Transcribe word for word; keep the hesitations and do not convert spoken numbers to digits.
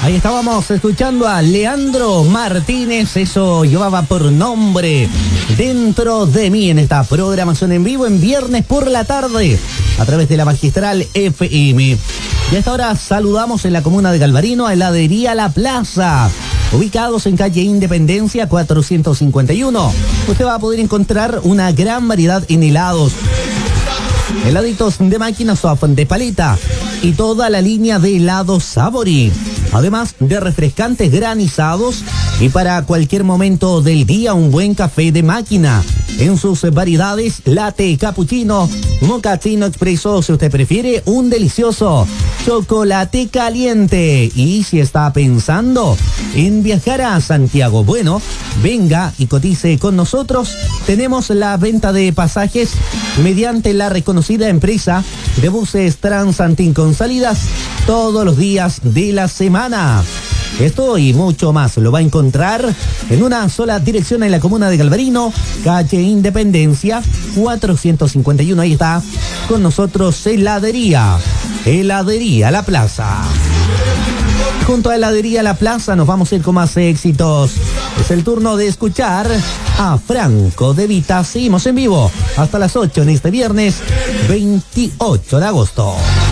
Ahí estábamos escuchando a Leandro Martínez, eso llevaba por nombre Dentro de mí, en esta programación en vivo en viernes por la tarde a través de la Magistral F M. Y a esta hora saludamos en la comuna de Galvarino a Heladería La Plaza, ubicados en calle Independencia cuatrocientos cincuenta y uno. Usted va a poder encontrar una gran variedad en helados, heladitos de máquina soft, de paleta y toda la línea de helados Sabori, además de refrescantes granizados y para cualquier momento del día un buen café de máquina en sus variedades latte, cappuccino, mochaccino expreso, si usted prefiere un delicioso chocolate caliente. Y si está pensando en viajar a Santiago, bueno, venga y cotice con nosotros. Tenemos la venta de pasajes mediante la reconocida empresa de buses Transantin con salidas todos los días de la semana. Esto y mucho más lo va a encontrar en una sola dirección en la comuna de Galvarino, calle Independencia cuatrocientos cincuenta y uno. Ahí está con nosotros Heladería, Heladería La Plaza. Junto a Heladería La Plaza nos vamos a ir con más éxitos. Es el turno de escuchar a Franco De Vita. Seguimos en vivo hasta las ocho en este viernes veintiocho de agosto.